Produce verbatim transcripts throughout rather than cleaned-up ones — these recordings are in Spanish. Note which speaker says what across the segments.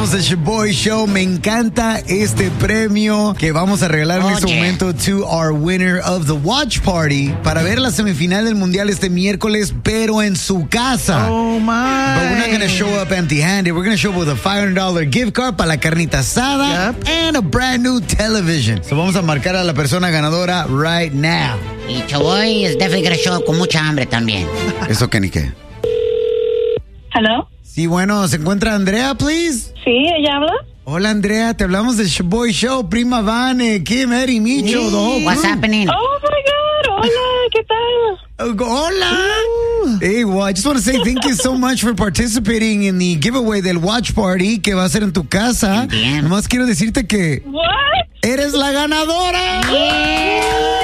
Speaker 1: Somos el Shoboy Show. Me encanta este premio que vamos a regalar en este momento to our winner of the watch party para ver la semifinal del Mundial este miércoles, pero en su casa.
Speaker 2: Oh, my.
Speaker 1: But we're not going to show up empty-handed. We're going to show up with a five hundred dollars gift card para la carnita asada yep. and a brand new television. So vamos a marcar a la persona ganadora right now.
Speaker 3: Y Shoboy is definitely going to show up con mucha hambre también.
Speaker 1: ¿Eso qué ni qué?
Speaker 4: Hello.
Speaker 1: Sí, bueno, ¿se encuentra Andrea, please?
Speaker 4: Sí, ¿ella habla?
Speaker 1: Hola, Andrea, te hablamos del Shoboy Show, Prima Vane, Kim, Eddie, Micho.
Speaker 3: Sí.
Speaker 1: No,
Speaker 3: What's happening?
Speaker 4: Oh, my God. Hola, ¿qué tal?
Speaker 1: Uh, hola. Hey, well, I just want to say thank you so much for participating in the giveaway del Watch Party que va a ser en tu casa.
Speaker 3: Bien.
Speaker 1: Nomás quiero decirte que...
Speaker 4: What?
Speaker 1: ¡Eres la ganadora!
Speaker 3: Yeah.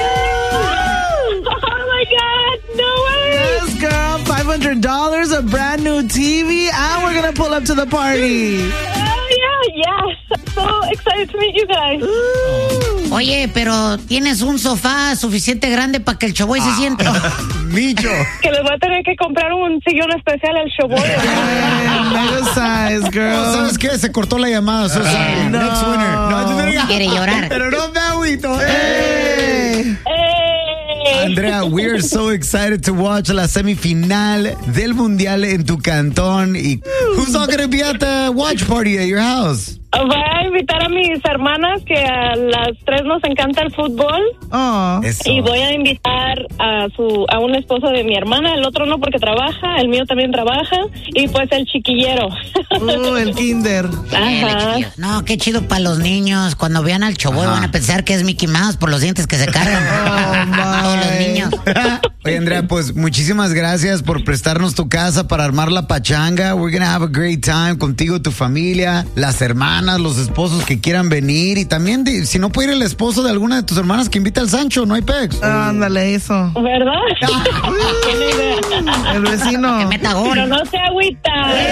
Speaker 4: Oh, my God. No way.
Speaker 2: Yes, girl. five hundred dollars, a brand new T V, and we're going to pull up to the party.
Speaker 4: Oh, yeah, yes. I'm so excited to meet you guys.
Speaker 3: Oye, pero ¿tienes un sofá suficiente grande para que el Shoboy se siente?
Speaker 1: Micho.
Speaker 4: Que les voy a tener que comprar un sillón especial al Shoboy.
Speaker 2: Mega size, girl.
Speaker 1: No, ¿sabes qué? Se cortó la llamada. So sorry.
Speaker 2: No.
Speaker 1: Next winner. No, yo diría-
Speaker 3: Quiere llorar.
Speaker 1: Pero no me agüito.
Speaker 2: Hey.
Speaker 4: Hey.
Speaker 1: Andrea, we are so excited to watch la semifinal del Mundial en tu cantón. Y who's all going to be at the watch party at your house?
Speaker 4: Voy a invitar a mis hermanas que a las tres nos encanta el fútbol.
Speaker 2: Oh.
Speaker 1: Eso.
Speaker 4: Y voy a invitar a su a un esposo de mi hermana, el otro no porque trabaja, el mío también trabaja, y pues el chiquillero.
Speaker 2: Uh, el kinder.
Speaker 4: Ajá.
Speaker 3: No, qué chido para los niños. Cuando vean al Shoboy van a pensar que es Mickey Mouse por los dientes que se cargan.
Speaker 2: Oh,
Speaker 3: Todos los
Speaker 2: my.
Speaker 3: niños.
Speaker 1: Oye, Andrea, pues muchísimas gracias por prestarnos tu casa para armar la pachanga. We're gonna have a great time contigo, tu familia, las hermanas, los esposos que quieran venir. Y también, de- si no puede ir el esposo de alguna de tus hermanas, que invita al Sancho, no hay pex.
Speaker 2: Ándale, eso.
Speaker 4: ¿Verdad? Tiene idea.
Speaker 2: El vecino.
Speaker 3: Que meta gol.
Speaker 4: Pero no se agüita.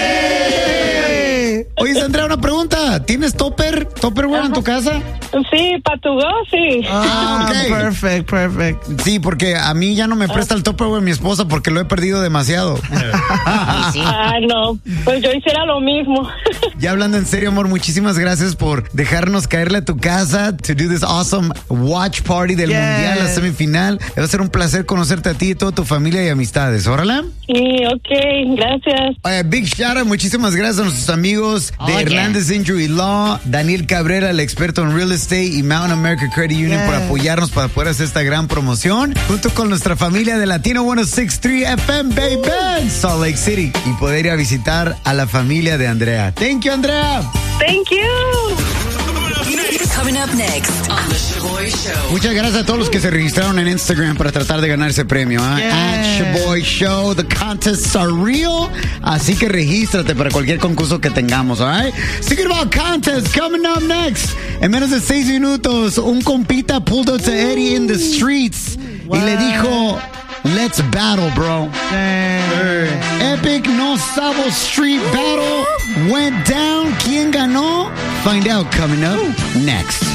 Speaker 1: ¡Eh! Oye, Andrea, una pregunta. ¿Tienes topper? ¿Topperware en tu casa?
Speaker 4: Sí, para tu go, sí.
Speaker 1: Ah, ok.
Speaker 2: Perfect, perfect.
Speaker 1: Sí, porque a mí ya no me presta el Tupperware mi esposa porque lo he perdido demasiado.
Speaker 3: Sí.
Speaker 4: Ah, no. Pues yo hiciera lo mismo.
Speaker 1: Ya hablando en serio, amor, muchísimas gracias por dejarnos caerle a tu casa to do this awesome watch party del
Speaker 2: Yes.
Speaker 1: Mundial, la semifinal. Va a ser un placer conocerte a ti y toda tu familia y amistades. ¿Órale?
Speaker 4: Sí, ok, gracias.
Speaker 1: Oye, big shout out, muchísimas gracias a nuestros amigos de
Speaker 3: Oye.
Speaker 1: Hernández Injury Law, Daniel Cabrera, el experto en real estate, y Mountain America Credit Union
Speaker 2: Yes.
Speaker 1: por apoyarnos para poder hacer esta gran promoción, junto con nuestra familia de Latino ciento sesenta y tres F M, baby, en Salt Lake City, y poder ir a visitar a la familia de Andrea. Thank you, Andrea.
Speaker 4: Thank you.
Speaker 5: Coming up next on the Shoboy Show.
Speaker 1: Muchas gracias a todos los que se registraron en Instagram para tratar de ganar ese premio. ¿eh?
Speaker 2: Yes.
Speaker 1: At Shoboy Show, the contests are real. Así que regístrate para cualquier concurso que tengamos, all right? Speaking about contests, coming up next. En menos de seis minutos, un compita pulled up to Eddie in the streets y le dijo, let's battle, bro.
Speaker 2: Dang.
Speaker 1: Epic No Sabo Street Battle went down. ¿Quién ganó? Find out coming up next.